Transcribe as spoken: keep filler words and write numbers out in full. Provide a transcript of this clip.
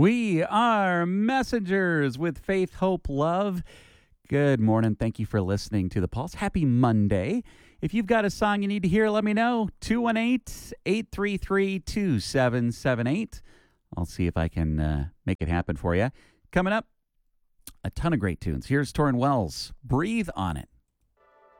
We are messengers with faith, hope, love. Good morning. Thank you for listening to The Pulse. Happy Monday. If you've got a song you need to hear, let me know. two one eight, eight three three, two seven seven eight. I'll see if I can uh, make it happen for you. Coming up, a ton of great tunes. Here's Torrin Wells. Breathe on It.